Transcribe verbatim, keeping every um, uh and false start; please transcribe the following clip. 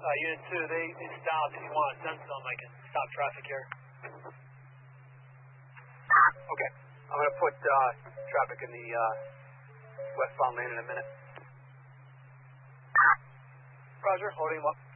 Uh, Unit two, they, they stopped. If you want to send some, I can stop traffic here. Okay. I'm going to put uh, traffic in the uh, westbound lane in a minute. Roger, holding him up.